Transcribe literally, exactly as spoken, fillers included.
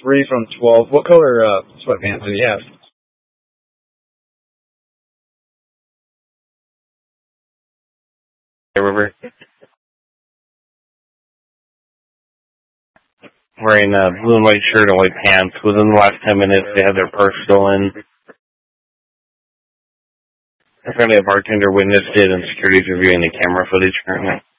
three from twelve. What color uh, sweatpants do you have? Hey, River. Wearing a blue and white shirt and white pants. Within the last ten minutes, they had their purse stolen. Apparently, a bartender witnessed it, and security is reviewing the camera footage currently.